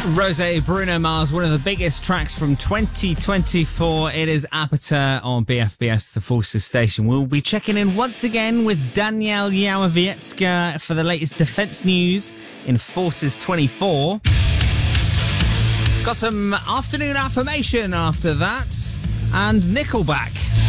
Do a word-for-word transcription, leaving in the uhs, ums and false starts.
Rosé, Bruno Mars, one of the biggest tracks from twenty twenty-four. It is Aperture on B F B S, the Forces station. We'll be checking in once again with Danielle Yałowiecka for the latest defence news in Forces twenty-four. Got some afternoon affirmation after that, and Nickelback.